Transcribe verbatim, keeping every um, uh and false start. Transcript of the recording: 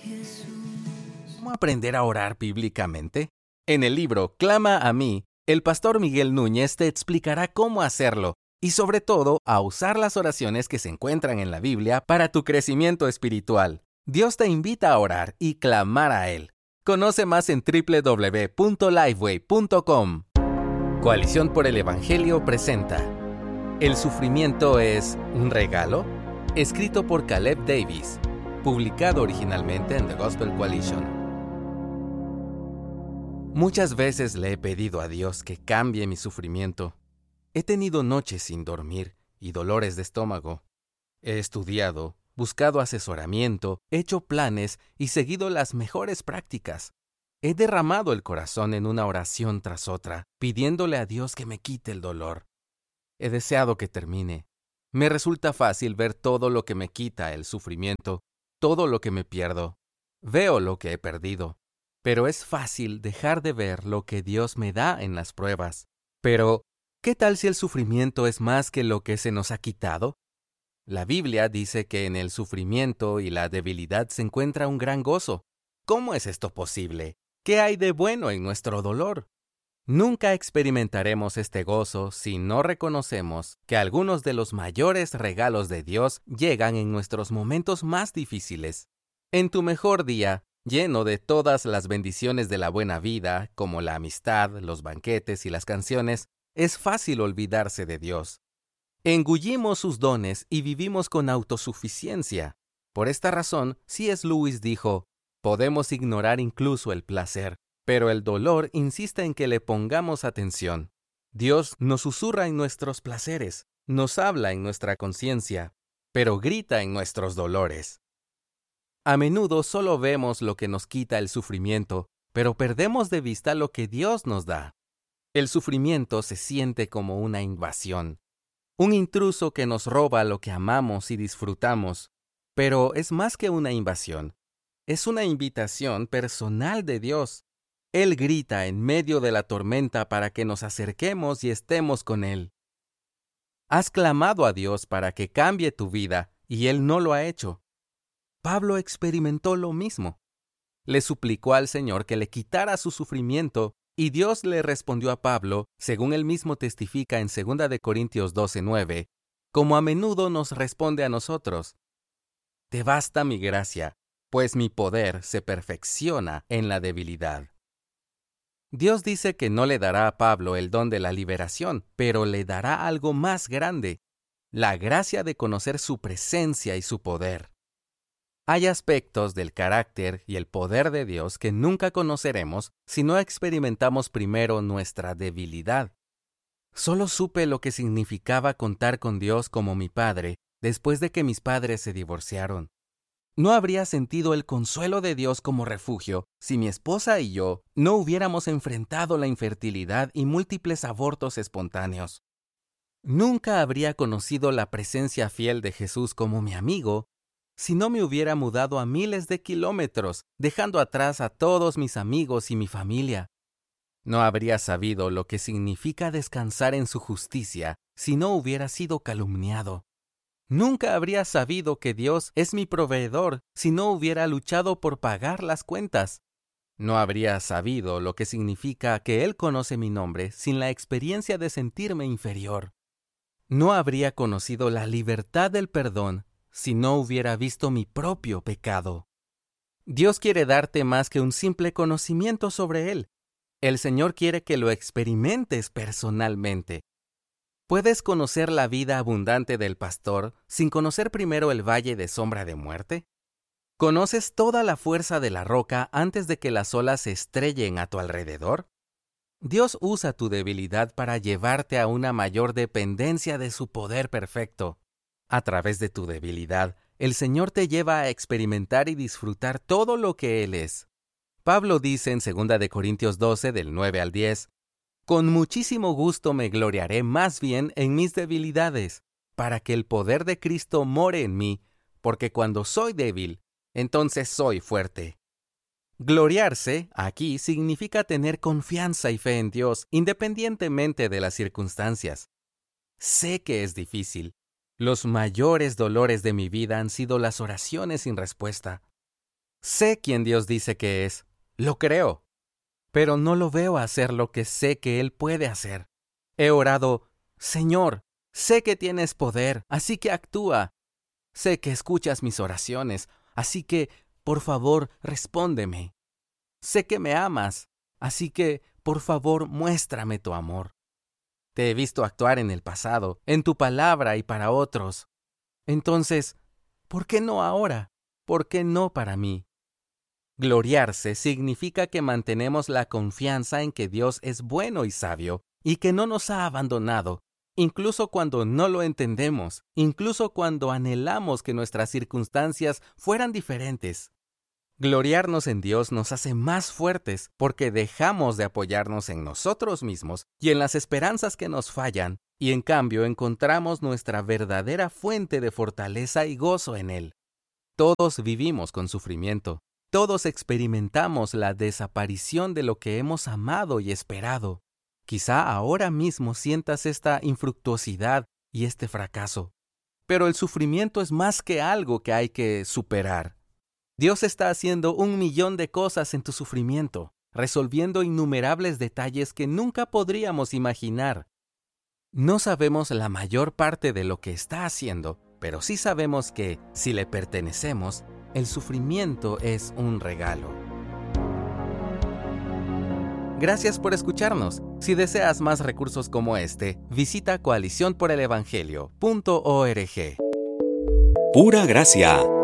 ¿Cómo aprender a orar bíblicamente? En el libro Clama a mí, el pastor Miguel Núñez te explicará cómo hacerlo y sobre todo a usar las oraciones que se encuentran en la Biblia para tu crecimiento espiritual. Dios te invita a orar y clamar a Él. Conoce más en doble u doble u doble u punto lifeway punto com. Coalición por el Evangelio presenta ¿El sufrimiento es un regalo? Escrito por Caleb Davis, publicado originalmente en The Gospel Coalition. Muchas veces le he pedido a Dios que cambie mi sufrimiento. He tenido noches sin dormir y dolores de estómago. He estudiado, buscado asesoramiento, hecho planes y seguido las mejores prácticas. He derramado el corazón en una oración tras otra, pidiéndole a Dios que me quite el dolor. He deseado que termine. Me resulta fácil ver todo lo que me quita el sufrimiento, todo lo que me pierdo. Veo lo que he perdido. Pero es fácil dejar de ver lo que Dios me da en las pruebas. Pero, ¿qué tal si el sufrimiento es más que lo que se nos ha quitado? La Biblia dice que en el sufrimiento y la debilidad se encuentra un gran gozo. ¿Cómo es esto posible? ¿Qué hay de bueno en nuestro dolor? Nunca experimentaremos este gozo si no reconocemos que algunos de los mayores regalos de Dios llegan en nuestros momentos más difíciles. En tu mejor día, lleno de todas las bendiciones de la buena vida, como la amistad, los banquetes y las canciones, es fácil olvidarse de Dios. Engullimos sus dones y vivimos con autosuficiencia. Por esta razón, C S Lewis dijo, podemos ignorar incluso el placer, pero el dolor insiste en que le pongamos atención. Dios nos susurra en nuestros placeres, nos habla en nuestra conciencia, pero grita en nuestros dolores. A menudo solo vemos lo que nos quita el sufrimiento, pero perdemos de vista lo que Dios nos da. El sufrimiento se siente como una invasión, un intruso que nos roba lo que amamos y disfrutamos, pero es más que una invasión. Es una invitación personal de Dios. Él grita en medio de la tormenta para que nos acerquemos y estemos con Él. Has clamado a Dios para que cambie tu vida, y Él no lo ha hecho. Pablo experimentó lo mismo. Le suplicó al Señor que le quitara su sufrimiento, y Dios le respondió a Pablo, según él mismo testifica en segunda de Corintios doce nueve, como a menudo nos responde a nosotros. Te basta mi gracia, pues mi poder se perfecciona en la debilidad. Dios dice que no le dará a Pablo el don de la liberación, pero le dará algo más grande, la gracia de conocer su presencia y su poder. Hay aspectos del carácter y el poder de Dios que nunca conoceremos si no experimentamos primero nuestra debilidad. Solo supe lo que significaba contar con Dios como mi Padre después de que mis padres se divorciaron. No habría sentido el consuelo de Dios como refugio si mi esposa y yo no hubiéramos enfrentado la infertilidad y múltiples abortos espontáneos. Nunca habría conocido la presencia fiel de Jesús como mi amigo si no me hubiera mudado a miles de kilómetros, dejando atrás a todos mis amigos y mi familia. No habría sabido lo que significa descansar en su justicia si no hubiera sido calumniado. Nunca habría sabido que Dios es mi proveedor si no hubiera luchado por pagar las cuentas. No habría sabido lo que significa que Él conoce mi nombre sin la experiencia de sentirme inferior. No habría conocido la libertad del perdón si no hubiera visto mi propio pecado. Dios quiere darte más que un simple conocimiento sobre Él. El Señor quiere que lo experimentes personalmente. ¿Puedes conocer la vida abundante del pastor sin conocer primero el valle de sombra de muerte? ¿Conoces toda la fuerza de la roca antes de que las olas se estrellen a tu alrededor? Dios usa tu debilidad para llevarte a una mayor dependencia de su poder perfecto. A través de tu debilidad, el Señor te lleva a experimentar y disfrutar todo lo que Él es. Pablo dice en segunda de Corintios doce, del nueve al diez, «Con muchísimo gusto me gloriaré más bien en mis debilidades, para que el poder de Cristo more en mí, porque cuando soy débil, entonces soy fuerte». Gloriarse aquí significa tener confianza y fe en Dios, independientemente de las circunstancias. Sé que es difícil. Los mayores dolores de mi vida han sido las oraciones sin respuesta. Sé quién Dios dice que es. Lo creo. Pero no lo veo hacer lo que sé que Él puede hacer. He orado, Señor, sé que tienes poder, así que actúa. Sé que escuchas mis oraciones, así que, por favor, respóndeme. Sé que me amas, así que, por favor, muéstrame tu amor. Te he visto actuar en el pasado, en tu palabra y para otros. Entonces, ¿por qué no ahora? ¿Por qué no para mí? Gloriarse significa que mantenemos la confianza en que Dios es bueno y sabio, y que no nos ha abandonado, incluso cuando no lo entendemos, incluso cuando anhelamos que nuestras circunstancias fueran diferentes. Gloriarnos en Dios nos hace más fuertes porque dejamos de apoyarnos en nosotros mismos y en las esperanzas que nos fallan, y en cambio encontramos nuestra verdadera fuente de fortaleza y gozo en Él. Todos vivimos con sufrimiento. Todos experimentamos la desaparición de lo que hemos amado y esperado. Quizá ahora mismo sientas esta infructuosidad y este fracaso. Pero el sufrimiento es más que algo que hay que superar. Dios está haciendo un millón de cosas en tu sufrimiento, resolviendo innumerables detalles que nunca podríamos imaginar. No sabemos la mayor parte de lo que está haciendo, pero sí sabemos que, si le pertenecemos, el sufrimiento es un regalo. Gracias por escucharnos. Si deseas más recursos como este, visita coalición por el evangelio punto org. Pura Gracia.